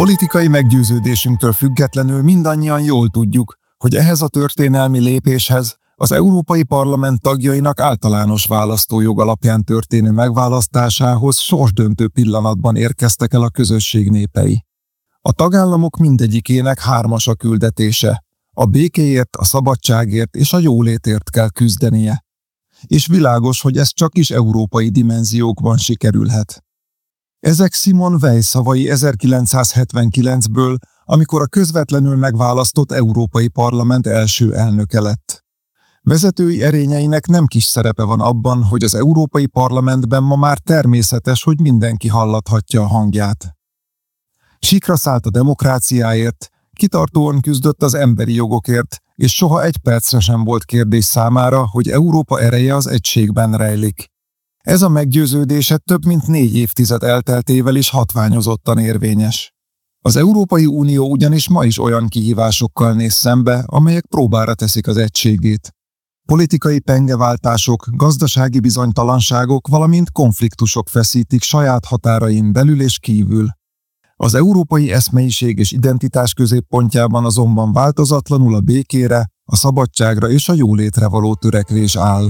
Politikai meggyőződésünktől függetlenül mindannyian jól tudjuk, hogy ehhez a történelmi lépéshez az Európai Parlament tagjainak általános választójog alapján történő megválasztásához sorsdöntő pillanatban érkeztek el a közösség népei. A tagállamok mindegyikének hármas a küldetése: a békéért, a szabadságért és a jólétért kell küzdenie. És világos, hogy ez csak is európai dimenziókban sikerülhet. Ezek Simone Weil szavai 1979-ből, amikor a közvetlenül megválasztott Európai Parlament első elnöke lett. Vezetői erényeinek nem kis szerepe van abban, hogy az Európai Parlamentben ma már természetes, hogy mindenki hallathatja a hangját. Síkra szállt a demokráciáért, kitartóan küzdött az emberi jogokért, és soha egy percre sem volt kérdés számára, hogy Európa ereje az egységben rejlik. Ez a meggyőződése több mint 4 évtized elteltével is hatványozottan érvényes. Az Európai Unió ugyanis ma is olyan kihívásokkal néz szembe, amelyek próbára teszik az egységét. Politikai pengeváltások, gazdasági bizonytalanságok, valamint konfliktusok feszítik saját határain belül és kívül. Az európai eszmeiség és identitás középpontjában azonban változatlanul a békére, a szabadságra és a jólétre való törekvés áll.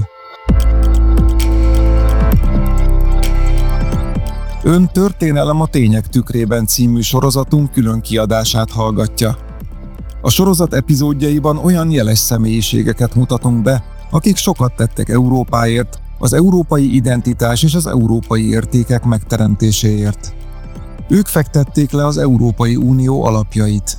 Ön Történelem a tények tükrében című sorozatunk külön kiadását hallgatja. A sorozat epizódjaiban olyan jeles személyiségeket mutatunk be, akik sokat tettek Európáért, az európai identitás és az európai értékek megteremtéséért. Ők fektették le az Európai Unió alapjait.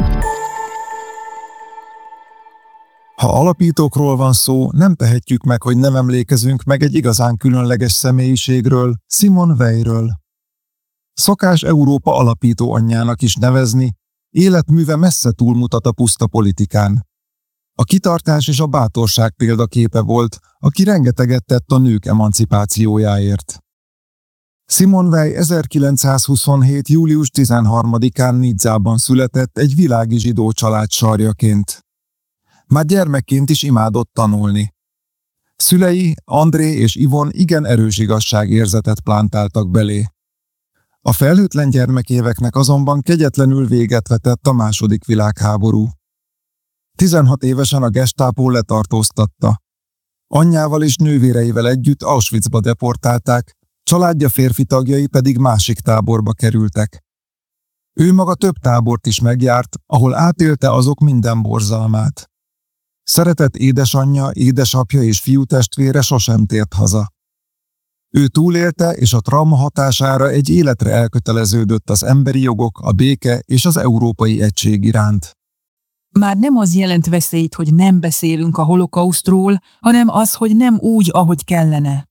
Ha alapítókról van szó, nem tehetjük meg, hogy nem emlékezünk meg egy igazán különleges személyiségről, Simone Weilről. Szokás Európa alapító anyjának is nevezni, életműve messze túlmutat a puszta politikán. A kitartás és a bátorság példaképe volt, aki rengeteget tett a nők emancipációjáért. Simone Weil 1927. július 13-án Nizzában született egy világi zsidó család sarjaként. Már gyermekként is imádott tanulni. Szülei, André és Yvonne igen erős igazságérzetet plántáltak belé. A felhőtlen gyermekéveknek azonban kegyetlenül véget vetett a II. Világháború. 16 évesen a Gestapo letartóztatta. Anyjával és nővéreivel együtt Auschwitzba deportálták, családja férfi tagjai pedig másik táborba kerültek. Ő maga több tábort is megjárt, ahol átélte azok minden borzalmát. Szeretett édesanyja, édesapja és fiútestvére sosem tért haza. Ő túlélte, és a trauma hatására egy életre elköteleződött az emberi jogok, a béke és az európai egység iránt. Már nem az jelent veszélyt, hogy nem beszélünk a holokausztról, hanem az, hogy nem úgy, ahogy kellene.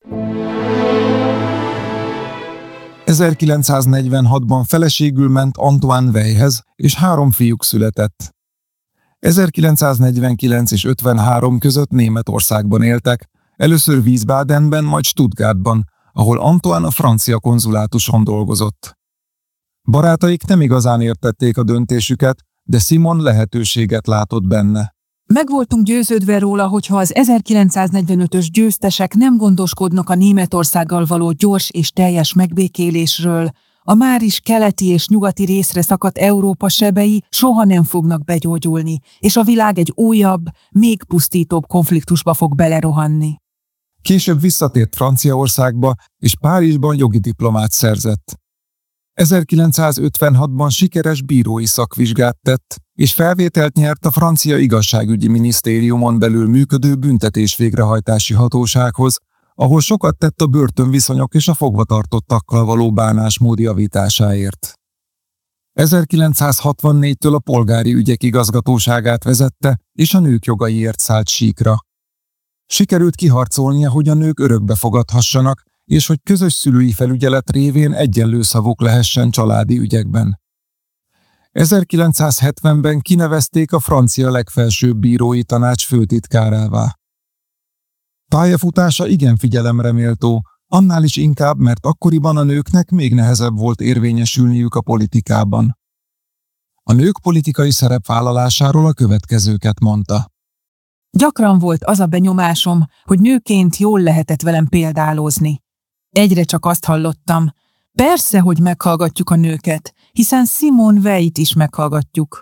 1946-ban feleségül ment Antoine Weilhez, és 3 fiúk született. 1949 és 53 között Németországban éltek, először Wiesbadenben, majd Stuttgartban, ahol Antoine a francia konzulátuson dolgozott. Barátaik nem igazán értették a döntésüket, de Simone lehetőséget látott benne. Meg voltunk győződve róla, hogyha az 1945-ös győztesek nem gondoskodnak a Németországgal való gyors és teljes megbékélésről, a már is keleti és nyugati részre szakadt Európa sebei soha nem fognak begyógyulni, és a világ egy újabb, még pusztítóbb konfliktusba fog belerohanni. Később visszatért Franciaországba, és Párizsban jogi diplomát szerzett. 1956-ban sikeres bírói szakvizsgát tett, és felvételt nyert a francia igazságügyi minisztériumon belül működő büntetés-végrehajtási hatósághoz, ahol sokat tett a börtönviszonyok és a fogvatartottakkal való bánásmód javításáért. 1964-től a polgári ügyek igazgatóságát vezette, és a nők jogaiért szállt síkra. Sikerült kiharcolnia, hogy a nők örökbe fogadhassanak, és hogy közös szülői felügyelet révén egyenlő szavuk lehessen családi ügyekben. 1970-ben kinevezték a francia legfelsőbb bírói tanács főtitkárává. Pályafutása igen figyelemre méltó, annál is inkább, mert akkoriban a nőknek még nehezebb volt érvényesülniük a politikában. A nők politikai szerepvállalásáról a következőket mondta. Gyakran volt az a benyomásom, hogy nőként jól lehetett velem példálozni. Egyre csak azt hallottam, Persze, hogy meghallgatjuk a nőket, hiszen Simone Weil-t is meghallgatjuk.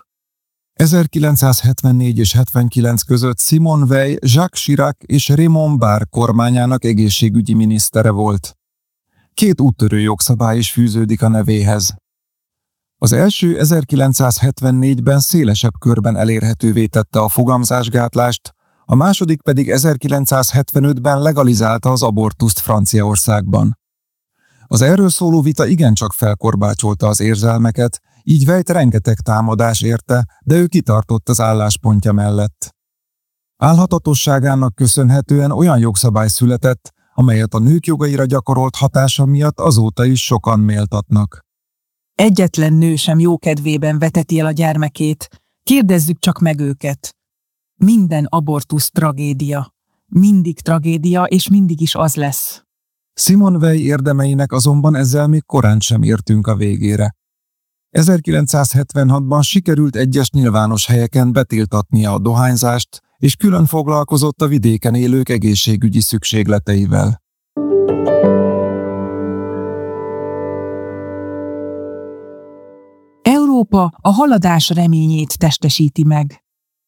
1974 és 79 között Simone Weil Jacques Chirac és Raymond Barre kormányának egészségügyi minisztere volt. 2 úttörő jogszabály is fűződik a nevéhez. Az első 1974-ben szélesebb körben elérhetővé tette a fogamzásgátlást, a második pedig 1975-ben legalizálta az abortuszt Franciaországban. Az erről szóló vita igencsak felkorbácsolta az érzelmeket, így Weil-t rengeteg támadás érte, de ő kitartott az álláspontja mellett. Álhatatosságának köszönhetően olyan jogszabály született, amelyet a nők jogaira gyakorolt hatása miatt azóta is sokan méltatnak. Egyetlen nő sem jókedvében veteti el a gyermekét, kérdezzük csak meg őket. Minden abortusz tragédia. Mindig tragédia, és mindig is az lesz. Simone Weil érdemeinek azonban ezzel még korán sem értünk a végére. 1976-ban sikerült egyes nyilvános helyeken betiltatnia a dohányzást, és külön foglalkozott a vidéken élők egészségügyi szükségleteivel. Európa a haladás reményét testesíti meg.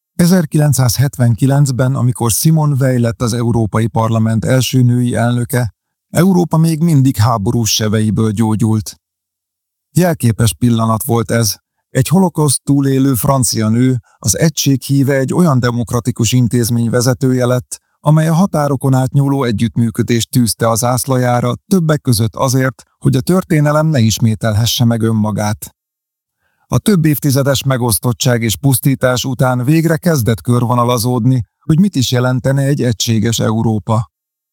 1979-ben, amikor Simone Weil lett az Európai Parlament első női elnöke, Európa még mindig háborús sebeiből gyógyult. Jelképes pillanat volt ez. Egy holokauszt túlélő francia nő, az egység híve egy olyan demokratikus intézmény vezetője lett, amely a határokon átnyúló együttműködést tűzte az zászlajára, többek között azért, hogy a történelem ne ismételhesse meg önmagát. A több évtizedes megosztottság és pusztítás után végre kezdett körvonalazódni, hogy mit is jelentene egy egységes Európa.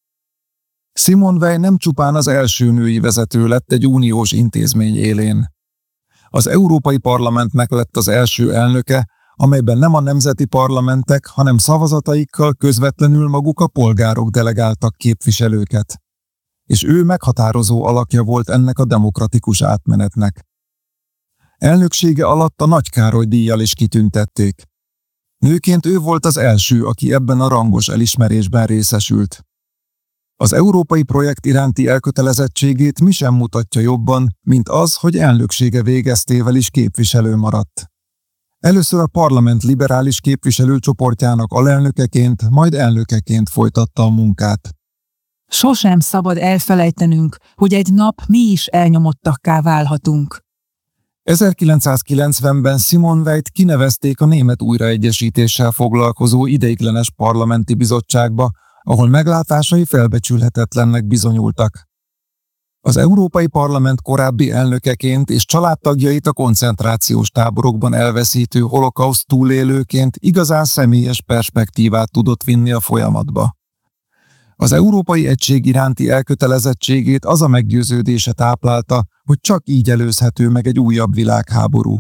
Simone Weil nem csupán az első női vezető lett egy uniós intézmény élén. Az Európai Parlamentnek lett az első elnöke, amelyben nem a nemzeti parlamentek, hanem szavazataikkal közvetlenül maguk a polgárok delegáltak képviselőket. És ő meghatározó alakja volt ennek a demokratikus átmenetnek. Elnöksége alatt a Nagy Károly díjjal is kitüntették. Nőként ő volt az első, aki ebben a rangos elismerésben részesült. Az európai projekt iránti elkötelezettségét mi sem mutatja jobban, mint az, hogy elnöksége végeztével is képviselő maradt. Először a parlament liberális képviselőcsoportjának alelnökeként, majd elnökeként folytatta a munkát. Sosem szabad elfelejtenünk, hogy egy nap mi is elnyomottakká válhatunk. 1990-ben Simone Weil-t kinevezték a német újraegyesítéssel foglalkozó ideiglenes parlamenti bizottságba, ahol meglátásai felbecsülhetetlennek bizonyultak. Az Európai Parlament korábbi elnökeként és családtagjait a koncentrációs táborokban elveszítő holokauszt túlélőként igazán személyes perspektívát tudott vinni a folyamatba. Az európai egység iránti elkötelezettségét az a meggyőződése táplálta, hogy csak így előzhető meg egy újabb világháború.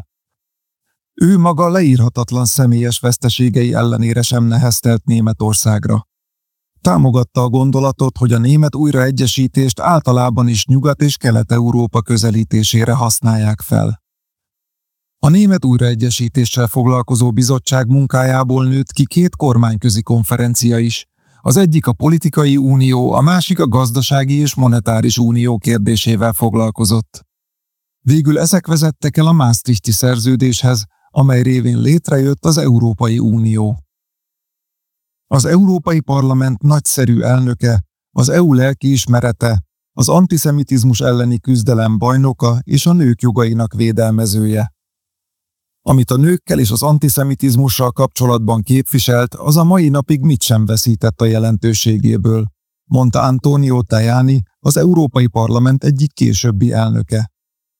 Ő maga leírhatatlan személyes veszteségei ellenére sem neheztelt Németországra. Támogatta a gondolatot, hogy a német újraegyesítést általában is Nyugat- és Kelet-Európa közelítésére használják fel. A német újraegyesítéssel foglalkozó bizottság munkájából nőtt ki 2 kormányközi konferencia is, az egyik a politikai unió, a másik a gazdasági és monetáris unió kérdésével foglalkozott. Végül ezek vezettek el a Maastrichti szerződéshez, amely révén létrejött az Európai Unió. Az Európai Parlament nagyszerű elnöke, az EU lelkiismerete, az antiszemitizmus elleni küzdelem bajnoka és a nők jogainak védelmezője. Amit a nőkkel és az antiszemitizmussal kapcsolatban képviselt, az a mai napig mit sem veszített a jelentőségéből, mondta Antonio Tajani, az Európai Parlament egyik későbbi elnöke.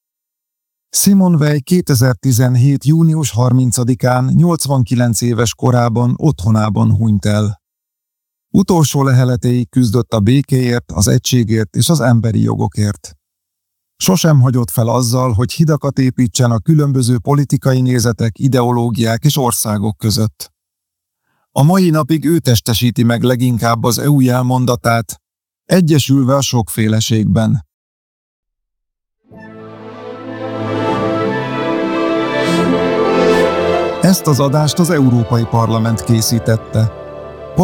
Simone Weil 2017. június 30-án 89 éves korában otthonában hunyt el. Utolsó leheletéig küzdött a békéért, az egységért és az emberi jogokért. Sosem hagyott fel azzal, hogy hidakat építsen a különböző politikai nézetek, ideológiák és országok között. A mai napig ő testesíti meg leginkább az EU jelmondatát, egyesülve a sokféleségben. Ezt az adást az Európai Parlament készítette.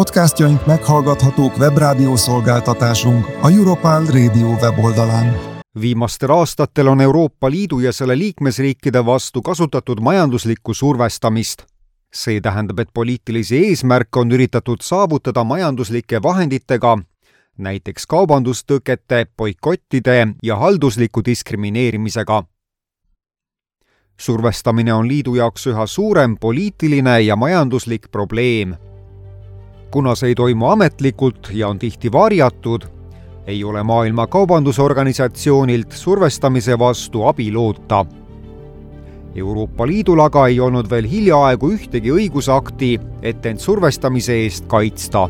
Podcastjaink meghallgathatók webrádió szolgáltatásunk, a Europal Radio weboldalán. Viimastel aastatel on Euroopa Liidu ja selle liikmesriikide vastu kasutatud majanduslikku survestamist. See tähendab, et poliitilisi eesmärke on üritatud saavutada majanduslike vahenditega, näiteks kaubandustõkete, boikottide ja haldusliku diskrimineerimisega. Survestamine on liidu jaoks üha suurem poliitiline ja majanduslik probleem. Kuna see ei toimu ametlikult ja on tihti varjatud, ei ole Maailma Kaubandusorganisatsioonilt survestamise vastu abi loota. Euroopa Liidul aga ei olnud veel hiljaaegu ühtegi õigusakti, et end survestamise eest kaitsta.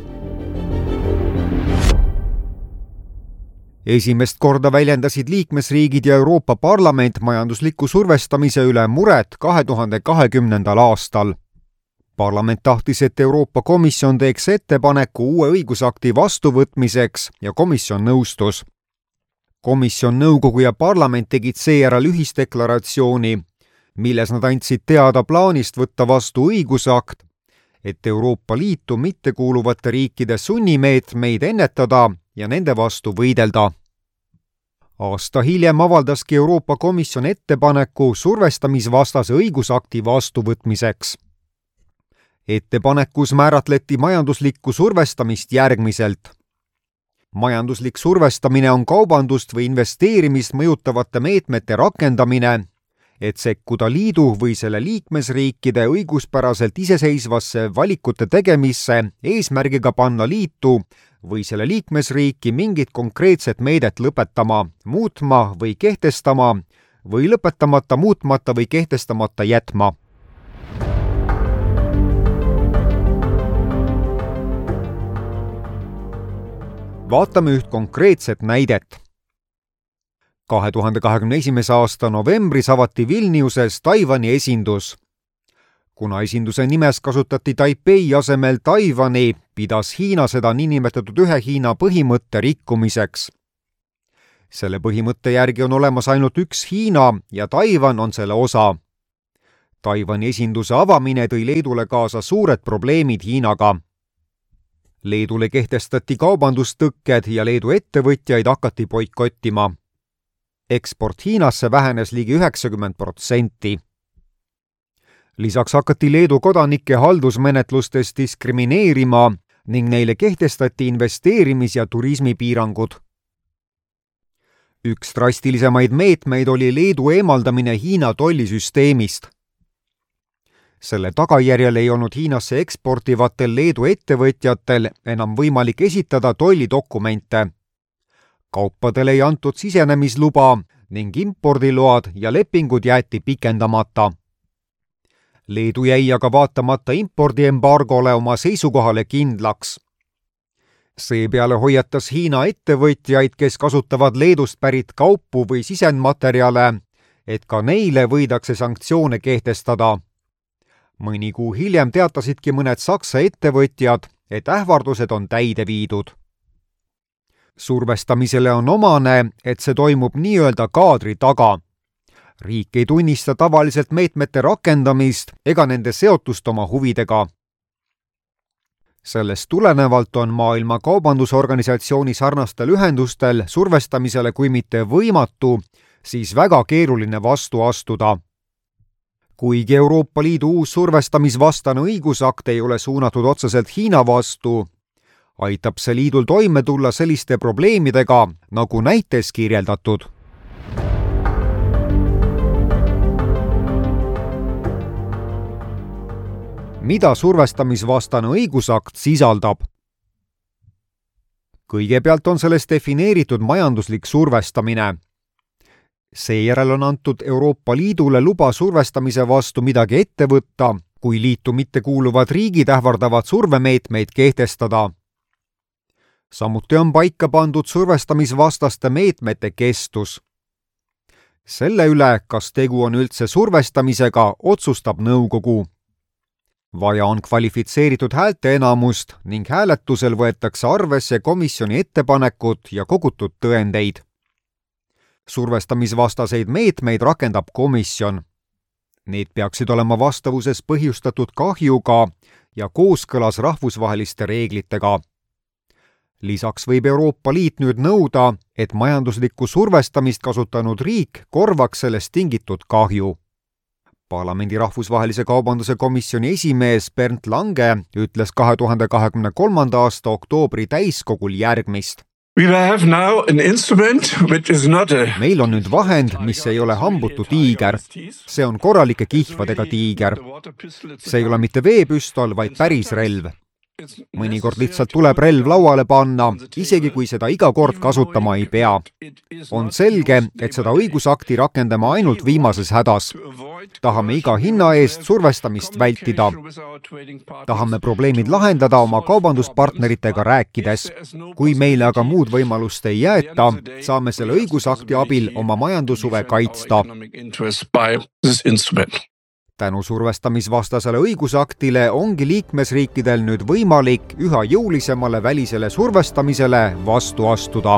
Esimest korda väljendasid liikmesriigid ja Euroopa Parlament majandusliku survestamise üle muret 2020. aastal. Parlament tahtis, et Euroopa Komisjon teeks ettepaneku uue õigusakti vastuvõtmiseks ja komisjon nõustus. Komisjon, nõukogu ja parlament tegid seejärel ühisdeklaratsiooni, milles nad andsid teada plaanist võtta vastu õigusakt, et Euroopa Liitu mittekuuluvate riikide sunnimeetmeid ennetada ja nende vastu võidelda. Aasta hiljem avaldaski Euroopa Komisjon ettepaneku survestamisvastase õigusakti vastuvõtmiseks. Ettepanekus määratleti majanduslikku survestamist järgmiselt. Majanduslik survestamine on kaubandust või investeerimist mõjutavate meetmete rakendamine, et sekkuda liidu või selle liikmesriikide õiguspäraselt iseseisvasse valikute tegemisse eesmärgiga panna liitu või selle liikmesriiki mingit konkreetset meedet lõpetama, muutma või kehtestama või lõpetamata, muutmata või kehtestamata jätma. Vaatame üht konkreetset näidet. 2021. aasta novembris avati Vilniuses Taiwani esindus. Kuna esinduse nimes kasutati Taipei asemel Taiwani, pidas Hiina seda niinimetatud ühe Hiina põhimõtte rikkumiseks. Selle põhimõtte järgi on olemas ainult üks Hiina ja Taiwan on selle osa. Taiwani esinduse avamine tõi Leedule kaasa suured probleemid Hiinaga. Leedule kehtestati kaubandustõkked ja Leedu ettevõtjaid hakati boikottima. Eksport Hiinasse vähenes ligi 90%. Lisaks hakati Leedu kodanike haldusmenetlustes diskrimineerima ning neile kehtestati investeerimis- ja turismipiirangud. Üks drastilisemaid meetmeid oli Leedu eemaldamine Hiina tollisüsteemist. Selle tagajärjel ei olnud Hiinasse eksportivatel Leedu ettevõtjatel enam võimalik esitada tollidokumente. Kaupadele ei antud sisenemisluba ning impordiload ja lepingud jäeti pikendamata. Leedu jäi aga vaatamata impordiembargole oma seisukohale kindlaks. Seepeale hoiatas Hiina ettevõtjaid, kes kasutavad Leedust pärit kaupu või sisendmaterjale, et ka neile võidakse sanktsioone kehtestada. Mõni kuu hiljem teatasidki mõned Saksa ettevõtjad, et ähvardused on täide viidud. Survestamisele on omane, et see toimub nii-öelda kaadri taga. Riik ei tunnista tavaliselt meetmete rakendamist ega nende seotust oma huvidega. Sellest tulenevalt on Maailma Kaubandusorganisatsiooni sarnastel ühendustel survestamisele kui mitte võimatu, siis väga keeruline vastu astuda. Kuigi Euroopa Liidu uus survestamisvastane õigusakt ei ole suunatud otseselt Hiina vastu, aitab see liidul toime tulla selliste probleemidega, nagu näites kirjeldatud. Mida survestamisvastane õigusakt sisaldab? Kõigepealt on selles defineeritud majanduslik survestamine. Seejärel on antud Euroopa Liidule luba survestamise vastu midagi ette võtta, kui liitu mittekuuluvad riigid ähvardavad survemeetmeid kehtestada. Samuti on paika pandud survestamisvastaste meetmete kestus. Selle üle, kas tegu on üldse survestamisega, otsustab nõukogu. Vaja on kvalifitseeritud häälteenamust ning hääletusel võetakse arvesse komisjoni ettepanekut ja kogutud tõendeid. Survestamisvastaseid meetmeid rakendab komisjon. Need peaksid olema vastavuses põhjustatud kahjuga ja kooskõlas rahvusvaheliste reeglitega. Lisaks võib Euroopa Liit nüüd nõuda, et majanduslikku survestamist kasutanud riik korvaks sellest tingitud kahju. Parlamendi rahvusvahelise kaubanduse komisjoni esimees Bernd Lange ütles 2023. aasta oktoobri täiskogul järgmist. Meil on nüüd vahend, mis ei ole hambutu tiiger. See on korralike kihvadega tiiger. See ei ole mitte veepüstol, vaid päris relv. Mõnikord lihtsalt tuleb relv lauale panna, isegi kui seda iga kord kasutama ei pea. On selge, et seda õigusakti rakendama ainult viimases hädas. Tahame iga hinna eest survestamist vältida. Tahame probleemid lahendada oma kaubanduspartneritega rääkides. Kui meile aga muud võimalust ei jäeta, saame selle õigusakti abil oma majandushuve kaitsta. Tänu survestamisvastasele õigusaktile ongi liikmesriikidel nüüd võimalik üha jõulisemale välisele survestamisele vastu astuda.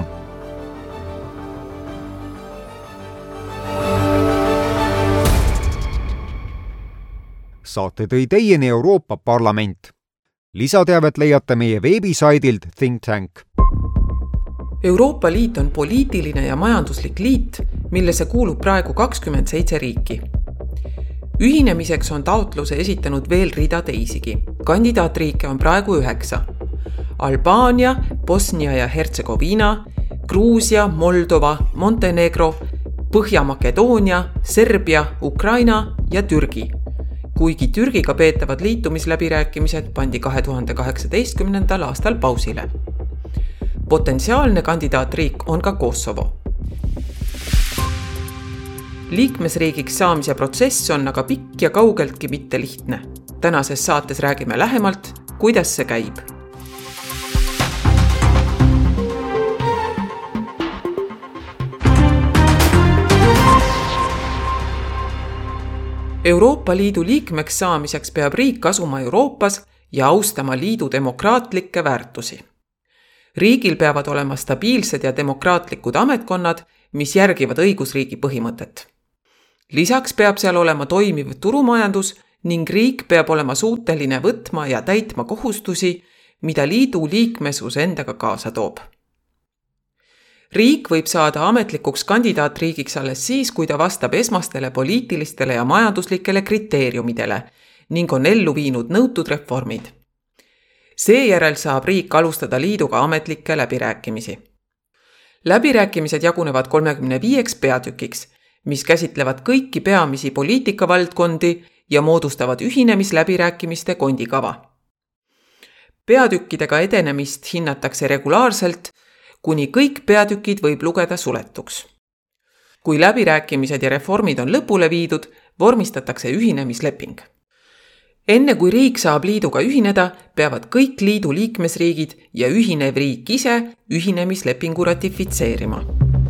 Saate tõi teieni Euroopa Parlament. Lisateavet leiate meie veebisaidilt Think Tank. Euroopa Liit on poliitiline ja majanduslik liit, millesse kuulub praegu 27 riiki. Ühinemiseks on taotluse esitanud veel rida teisigi. Kandidaatriike on praegu 9. Albaania, Bosnia ja Hertsegoviina, Gruusia, Moldova, Montenegro, Põhja-Makedoonia, Serbia, Ukraina ja Türgi. Kuigi Türgiga peetavad liitumisläbirääkimised pandi 2018. aastal pausile. Potentsiaalne kandidaatriik on ka Kosovo. Liikmesriigiks saamise protsess on aga pikk ja kaugeltki mitte lihtne. Tänases saates räägime lähemalt, kuidas see käib. Euroopa Liidu liikmeks saamiseks peab riik asuma Euroopas ja austama liidu demokraatlikke väärtusi. Riigil peavad olema stabiilsed ja demokraatlikud ametkonnad, mis järgivad õigusriigi põhimõtet. Lisaks peab seal olema toimiv turumajandus ning riik peab olema suuteline võtma ja täitma kohustusi, mida liidu liikmesus endaga kaasa toob. Riik võib saada ametlikuks kandidaatriigiks alles siis, kui ta vastab esmastele poliitilistele ja majanduslikele kriteeriumidele ning on ellu viinud nõutud reformid. Seejärel saab riik alustada liiduga ametlikke läbirääkimisi. Läbirääkimised jagunevad 35 peatükiks, mis käsitlevad kõiki peamisi poliitikavaldkondi ja moodustavad ühinemisläbirääkimiste kondikava. Peatükkidega edenemist hinnatakse regulaarselt, kuni kõik peatükid võib lugeda suletuks. Kui läbirääkimised ja reformid on lõpule viidud, vormistatakse ühinemisleping. Enne kui riik saab liiduga ühineda, peavad kõik liidu liikmesriigid ja ühinev riik ise ühinemislepingu ratifitseerima.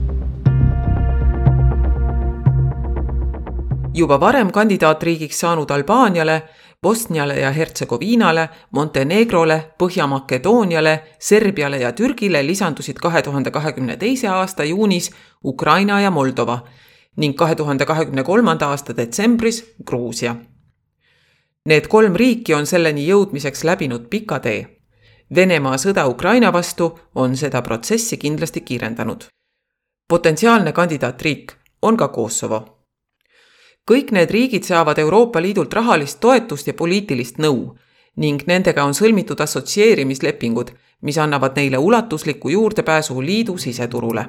Juba varem kandidaatriigiks saanud Albaaniale, Bosniale ja Hertsegoviinale, Montenegrole, Põhja-Makedooniale, Serbiale ja Türgile lisandusid 2022. aasta juunis Ukraina ja Moldova ning 2023. aasta detsembris Gruusia. Need 3 riiki on selleni jõudmiseks läbinud pika tee. Venemaa sõda Ukraina vastu on seda protsessi kindlasti kiirendanud. Potentsiaalne kandidaatriik on ka Kosovo. Kõik need riigid saavad Euroopa Liidult rahalist toetust ja poliitilist nõu ning nendega on sõlmitud assotsieerimislepingud, mis annavad neile ulatusliku juurdepääsu liidu siseturule.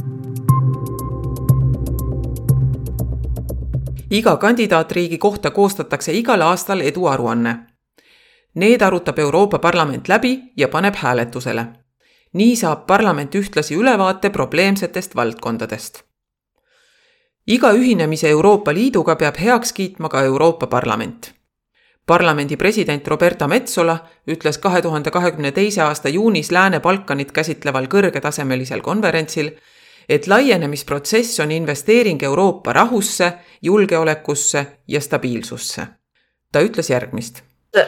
Iga kandidaatriigi kohta koostatakse igal aastal eduaruanne. Need arutab Euroopa Parlament läbi ja paneb hääletusele. Nii saab parlament ühtlasi ülevaate probleemsetest valdkondadest. Iga ühinemise Euroopa Liiduga peab heaks kiitma ka Euroopa Parlament. Parlamendi president Roberta Metsola ütles 2022. aasta juunis Lääne-Balkanit käsitleval kõrgetasemelisel konverentsil, et laienemisprotsess on investeering Euroopa rahusse, julgeolekusse ja stabiilsusse. Ta ütles järgmist.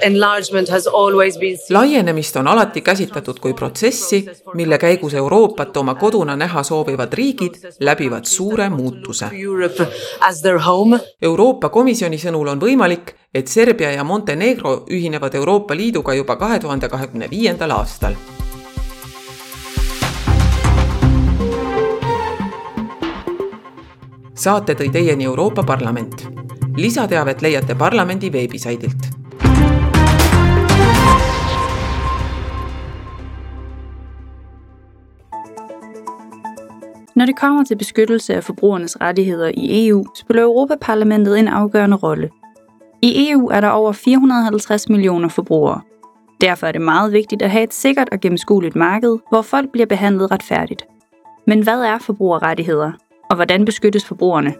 Laienemist on alati käsitletud kui protsessi, mille käigus Euroopat oma koduna näha soovivad riigid läbivad suure muutuse. Euroopa Komisjoni sõnul on võimalik, et Serbia ja Montenegro ühinevad Euroopa Liiduga juba 2025. aastal. Saate tõi teieni Euroopa Parlament. Lisateavet leiate parlamendi veebisaidilt. Når det kommer til beskyttelse af forbrugernes rettigheder i EU, spiller Europaparlamentet en afgørende rolle. I EU er der over 450 millioner forbrugere. Derfor er det meget vigtigt at have et sikkert og gennemskueligt marked, hvor folk bliver behandlet retfærdigt. Men hvad er forbrugerrettigheder, og hvordan beskyttes forbrugerne?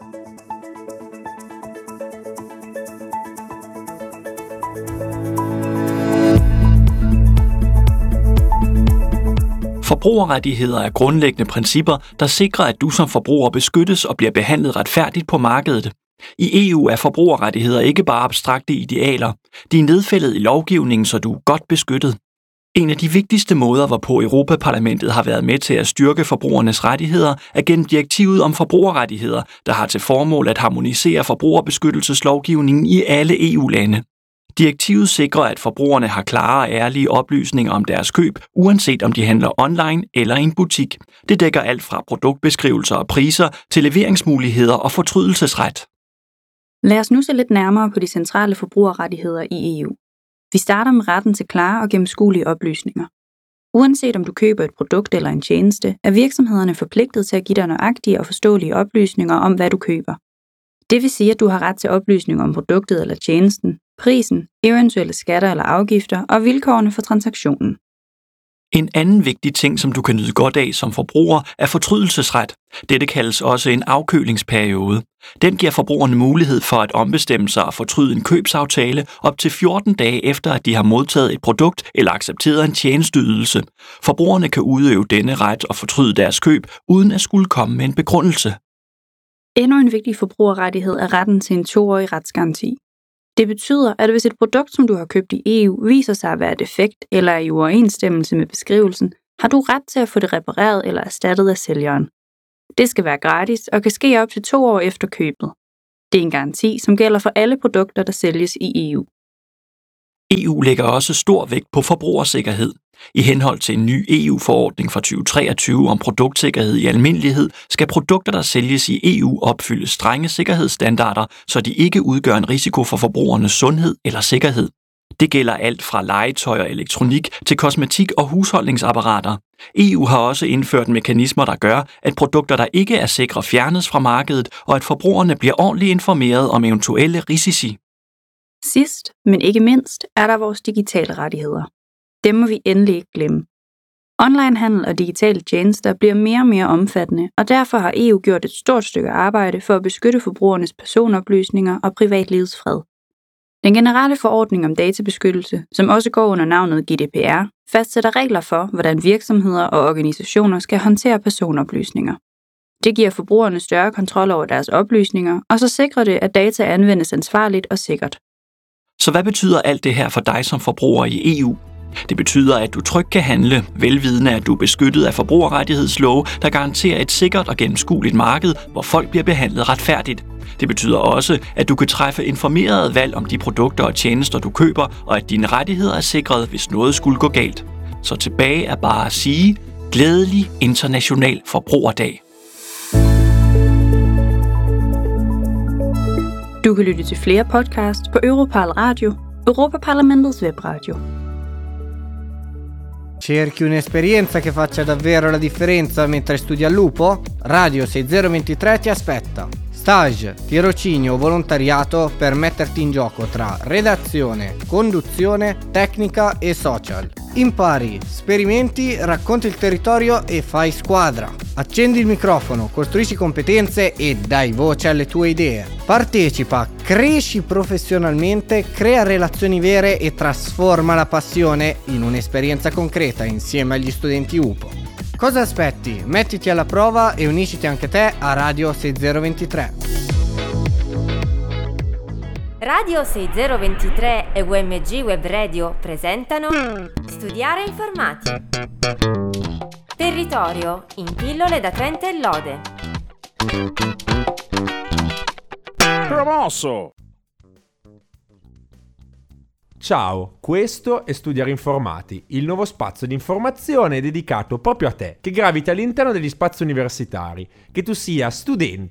Forbrugerrettigheder er grundlæggende principper, der sikrer, at du som forbruger beskyttes og bliver behandlet retfærdigt på markedet. I EU er forbrugerrettigheder ikke bare abstrakte idealer. De er nedfældet i lovgivningen, så du er godt beskyttet. En af de vigtigste måder, hvorpå Europaparlamentet har været med til at styrke forbrugernes rettigheder, er gennem direktivet om forbrugerrettigheder, der har til formål at harmonisere forbrugerbeskyttelseslovgivningen i alle EU-lande. Direktivet sikrer, at forbrugerne har klare og ærlige oplysninger om deres køb, uanset om de handler online eller i en butik. Det dækker alt fra produktbeskrivelser og priser til leveringsmuligheder og fortrydelsesret. Lad os nu se lidt nærmere på de centrale forbrugerrettigheder i EU. Vi starter med retten til klare og gennemskuelige oplysninger. Uanset om du køber et produkt eller en tjeneste, er virksomhederne forpligtet til at give dig nøjagtige og forståelige oplysninger om, hvad du køber. Det vil sige, at du har ret til oplysninger om produktet eller tjenesten, prisen, eventuelle skatter eller afgifter og vilkårene for transaktionen. En anden vigtig ting, som du kan nyde godt af som forbruger, er fortrydelsesret. Dette kaldes også en afkølingsperiode. Den giver forbrugerne mulighed for at ombestemme sig og fortryde en købsaftale op til 14 dage efter, at de har modtaget et produkt eller accepteret en tjenesteydelse. Forbrugerne kan udøve denne ret og fortryde deres køb, uden at skulle komme med en begrundelse. Endnu en vigtig forbrugerrettighed er retten til en 2-årig retsgaranti. Det betyder, at hvis et produkt, som du har købt i EU, viser sig at være defekt eller er i uoverensstemmelse med beskrivelsen, har du ret til at få det repareret eller erstattet af sælgeren. Det skal være gratis og kan ske op til 2 år efter købet. Det er en garanti, som gælder for alle produkter, der sælges i EU. EU lægger også stor vægt på forbrugersikkerhed. I henhold til en ny EU-forordning fra 2023 om produktsikkerhed i almindelighed, skal produkter, der sælges i EU, opfylde strenge sikkerhedsstandarder, så de ikke udgør en risiko for forbrugernes sundhed eller sikkerhed. Det gælder alt fra legetøj og elektronik til kosmetik og husholdningsapparater. EU har også indført mekanismer, der gør, at produkter, der ikke er sikre, fjernes fra markedet, og at forbrugerne bliver ordentligt informeret om eventuelle risici. Sidst, men ikke mindst, er der vores digitale rettigheder. Dem må vi endelig ikke glemme. Onlinehandel og digitale tjenester bliver mere og mere omfattende, og derfor har EU gjort et stort stykke arbejde for at beskytte forbrugernes personoplysninger og privatlivets fred. Den generelle forordning om databeskyttelse, som også går under navnet GDPR, fastsætter regler for, hvordan virksomheder og organisationer skal håndtere personoplysninger. Det giver forbrugerne større kontrol over deres oplysninger, og så sikrer det, at data anvendes ansvarligt og sikkert. Så hvad betyder alt det her for dig som forbruger i EU? Det betyder, at du trygt kan handle, velvidende at du er beskyttet af forbrugerrettighedslove, der garanterer et sikkert og gennemskueligt marked, hvor folk bliver behandlet retfærdigt. Det betyder også, at du kan træffe informerede valg om de produkter og tjenester, du køber, og at dine rettigheder er sikret, hvis noget skulle gå galt. Så tilbage er bare at sige, glædelig international forbrugerdag. Du kan lytte til flere podcasts på Europarl Radio, Europaparlamentets webradio. Cerchi un'esperienza che faccia davvero la differenza mentre studi al Lupo? Radio 6023 ti aspetta. Stage, tirocinio o volontariato per metterti in gioco tra redazione, conduzione, tecnica e social. Impari, sperimenti, racconti il territorio e fai squadra. Accendi il microfono, costruisci competenze e dai voce alle tue idee. Partecipa, cresci professionalmente, crea relazioni vere e trasforma la passione in un'esperienza concreta insieme agli studenti UPO. Cosa aspetti? Mettiti alla prova e unisciti anche te a Radio 6023. Radio 6023 e UMG Web Radio presentano Studiare informati. Territorio in pillole da Trento e Lode. Promosso! Ciao, questo è Studiare Informati, il nuovo spazio di informazione dedicato proprio a te, che gravita all'interno degli spazi universitari, che tu sia studente,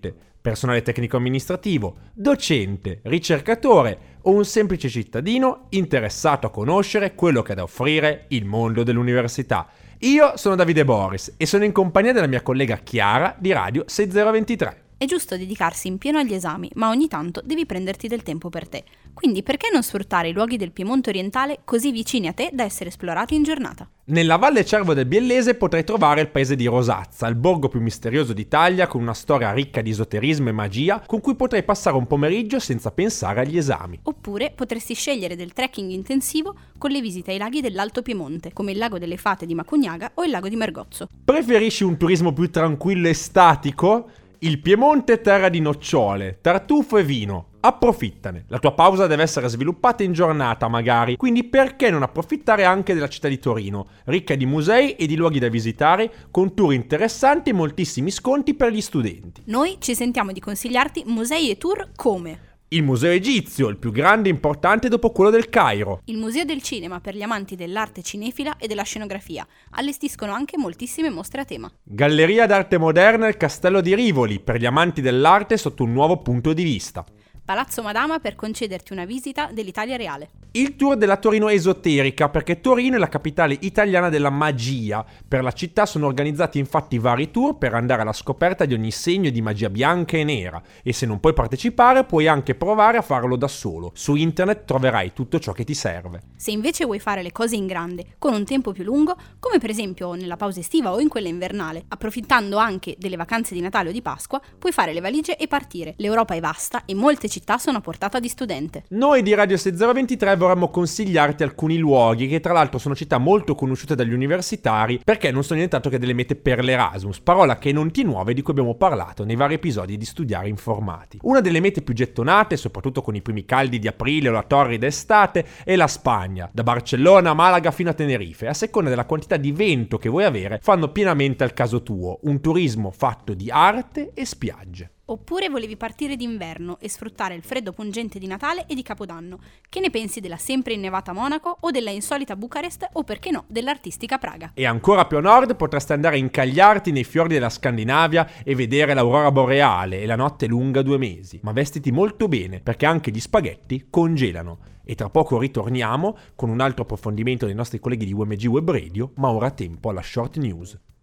personale tecnico-amministrativo, docente, ricercatore o un semplice cittadino interessato a conoscere quello che ha da offrire il mondo dell'università. Io sono Davide Boris e sono in compagnia della mia collega Chiara di Radio 6023. È giusto dedicarsi in pieno agli esami, ma ogni tanto devi prenderti del tempo per te. Quindi perché non sfruttare i luoghi del Piemonte orientale così vicini a te da essere esplorati in giornata? Nella Valle Cervo del Biellese potrai trovare il paese di Rosazza, il borgo più misterioso d'Italia con una storia ricca di esoterismo e magia con cui potrai passare un pomeriggio senza pensare agli esami. Oppure potresti scegliere del trekking intensivo con le visite ai laghi dell'Alto Piemonte, come il lago delle Fate di Macugnaga o il lago di Mergozzo. Preferisci un turismo più tranquillo e statico? Il Piemonte è terra di nocciole, tartufo e vino. Approfittane. La tua pausa deve essere sviluppata in giornata magari, quindi perché non approfittare anche della città di Torino, ricca di musei e di luoghi da visitare, con tour interessanti e moltissimi sconti per gli studenti. Noi ci sentiamo di consigliarti musei e tour come il Museo Egizio, il più grande e importante dopo quello del Cairo. Il Museo del Cinema per gli amanti dell'arte cinefila e della scenografia. Allestiscono anche moltissime mostre a tema. Galleria d'arte moderna il Castello di Rivoli per gli amanti dell'arte sotto un nuovo punto di vista. Palazzo Madama per concederti una visita dell'Italia reale. Il tour della Torino esoterica, perché Torino è la capitale italiana della magia. Per la città sono organizzati infatti vari tour per andare alla scoperta di ogni segno di magia bianca e nera. E se non puoi partecipare, puoi anche provare a farlo da solo. Su internet troverai tutto ciò che ti serve. Se invece vuoi fare le cose in grande, con un tempo più lungo, come per esempio nella pausa estiva o in quella invernale, approfittando anche delle vacanze di Natale o di Pasqua, puoi fare le valigie e partire. L'Europa è vasta e molte città sono a portata di studente. Noi di Radio 6023 vorremmo consigliarti alcuni luoghi che tra l'altro sono città molto conosciute dagli universitari perché non sono nient'altro che delle mete per l'Erasmus, parola che non ti nuove di cui abbiamo parlato nei vari episodi di Studiare Informati. Una delle mete più gettonate, soprattutto con i primi caldi di aprile o la torrida estate, è la Spagna, da Barcellona a Malaga fino a Tenerife. A seconda della quantità di vento che vuoi avere, fanno pienamente al caso tuo, un turismo fatto di arte e spiagge. Oppure volevi partire d'inverno e sfruttare il freddo pungente di Natale e di Capodanno. Che ne pensi della sempre innevata Monaco o della insolita Bucarest o perché no dell'artistica Praga? E ancora più a nord potresti andare a incagliarti nei fiordi della Scandinavia e vedere l'aurora boreale e la notte lunga 2 mesi. Ma vestiti molto bene perché anche gli spaghetti congelano. E tra poco ritorniamo con un altro approfondimento dei nostri colleghi di UMG Web Radio, ma ora tempo alla short news.